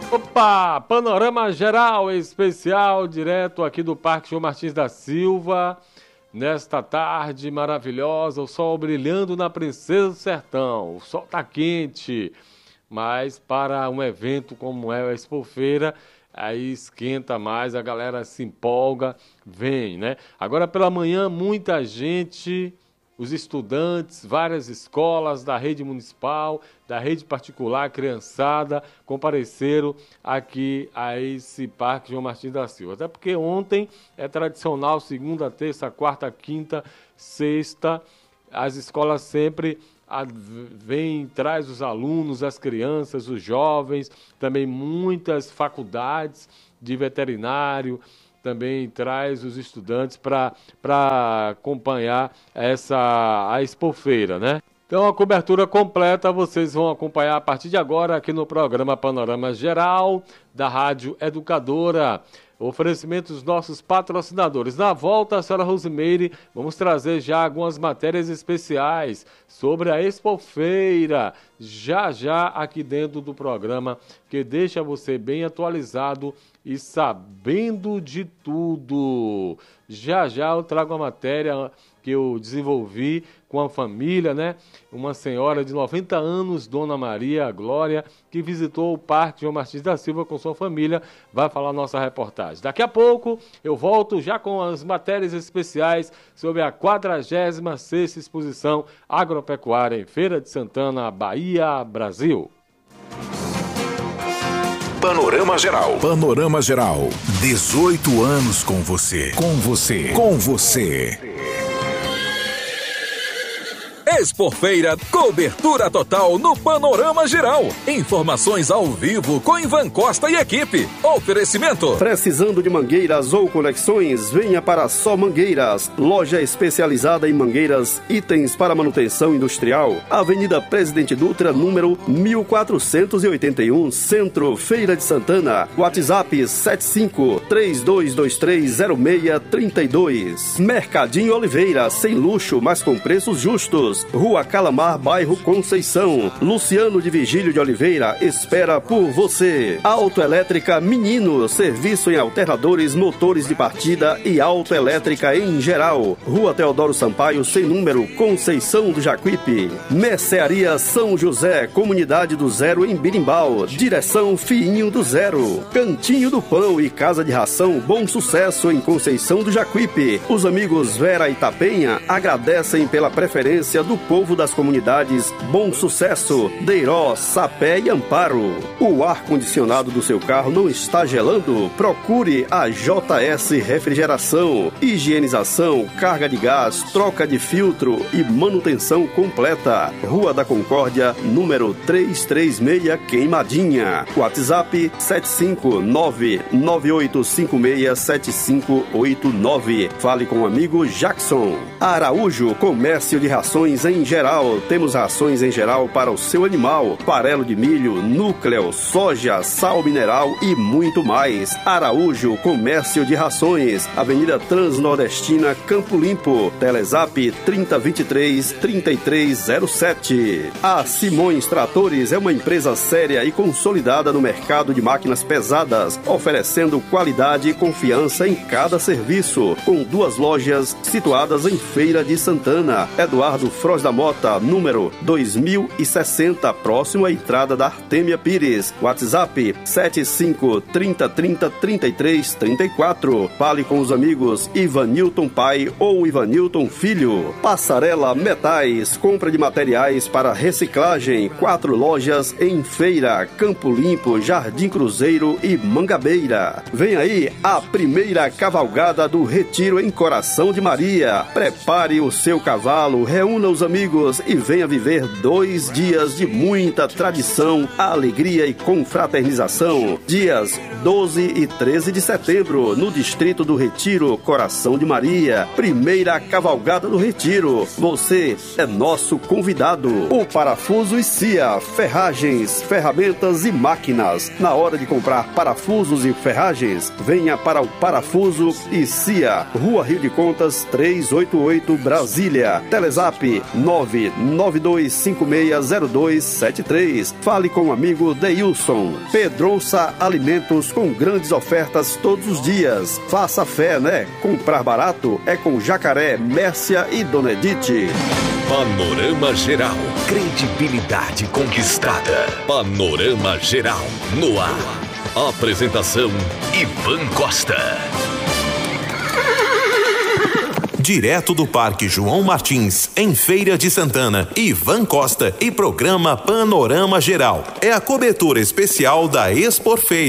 Opa! Panorama Geral especial, direto aqui do Parque João Martins da Silva. Nesta tarde maravilhosa, o sol brilhando na Princesa do Sertão. O sol tá quente, mas para um evento como é a Expofeira, aí esquenta mais, a galera se empolga, vem, né? Agora pela manhã, muita gente, os estudantes, várias escolas da rede municipal, da rede particular, criançada, compareceram aqui a esse Parque João Martins da Silva. Até porque ontem é tradicional, segunda, terça, quarta, quinta, sexta, as escolas sempre vêm, traz os alunos, as crianças, os jovens, também muitas faculdades de veterinário, também traz os estudantes para acompanhar a Expofeira, né? Então a cobertura completa vocês vão acompanhar a partir de agora aqui no programa Panorama Geral da Rádio Educadora. Oferecimento dos nossos patrocinadores. Na volta, a senhora Rosimeire, vamos trazer já algumas matérias especiais sobre a Expofeira, já aqui dentro do programa, que deixa você bem atualizado e sabendo de tudo. Já eu trago uma matéria que eu desenvolvi com a família, né? Uma senhora de 90 anos, Dona Maria Glória, que visitou o Parque João Martins da Silva com sua família, vai falar nossa reportagem. Daqui a pouco eu volto já com as matérias especiais sobre a 46ª Exposição Agropecuária em Feira de Santana, Bahia, Brasil. Panorama Geral. Panorama Geral. 18 anos com você. Com você. Com você. Expofeira, cobertura total no Panorama Geral. Informações ao vivo com Ivan Costa e equipe. Oferecimento. Precisando de mangueiras ou conexões? Venha para Só Mangueiras. Loja especializada em mangueiras, itens para manutenção industrial. Avenida Presidente Dutra, número 1481, Centro, Feira de Santana. WhatsApp 75-3223-0632. Mercadinho Oliveira, sem luxo, mas com preços justos. Rua Calamar, bairro Conceição. Luciano de Vigílio de Oliveira espera por você. Autoelétrica Menino, serviço em alternadores, motores de partida e autoelétrica em geral. Rua Teodoro Sampaio, sem número, Conceição do Jacuípe. Mercearia São José, Comunidade do Zero em Birimbau. Direção Fiinho do Zero. Cantinho do Pão e Casa de Ração Bom Sucesso em Conceição do Jacuípe. Os amigos Vera e Tapenha agradecem pela preferência do povo das comunidades Bom Sucesso, Deiró, Sapé e Amparo. O ar-condicionado do seu carro não está gelando? Procure a JS Refrigeração. Higienização, carga de gás, troca de filtro e manutenção completa. Rua da Concórdia, número 336, Queimadinha. WhatsApp 759-9856-7589. Fale com o amigo Jackson. Araújo, comércio de rações em geral. Temos rações em geral para o seu animal. Farelo de milho, núcleo, soja, sal mineral e muito mais. Araújo, comércio de rações. Avenida Transnordestina, Campo Limpo. Telezap 3023-3307. A Simões Tratores é uma empresa séria e consolidada no mercado de máquinas pesadas, oferecendo qualidade e confiança em cada serviço. Com 2 lojas situadas em Feira de Santana. Eduardo Froz da Mota, número 2060, próximo à entrada da Artêmia Pires. WhatsApp 75-3030-3334. Fale com os amigos Ivanilton Pai ou Ivanilton Filho. Passarela Metais, compra de materiais para reciclagem. 4 lojas em Feira, Campo Limpo, Jardim Cruzeiro e Mangabeira. Vem aí a primeira cavalgada do Retiro em Coração de Maria. Prepare o seu cavalo, reúna os amigos e venha viver 2 dias de muita tradição, alegria e confraternização. Dias 12 e 13 de setembro, no Distrito do Retiro, Coração de Maria. Primeira cavalgada do Retiro. Você é nosso convidado. O Parafuso e CIA, ferragens, ferramentas e máquinas. Na hora de comprar parafusos e ferragens, venha para o Parafuso e CIA, Rua Rio de Contas 388, Brasília. Telezap 992560273. Fale com o amigo Deilson. Pedroça Alimentos, com grandes ofertas todos os dias. Faça fé, né? Comprar barato é com Jacaré, Mércia e Dona Edith. Panorama Geral. Credibilidade conquistada. Panorama Geral. No ar. Apresentação: Ivan Costa. Direto do Parque João Martins, em Feira de Santana, Ivan Costa e programa Panorama Geral. É a cobertura especial da Expo Feira.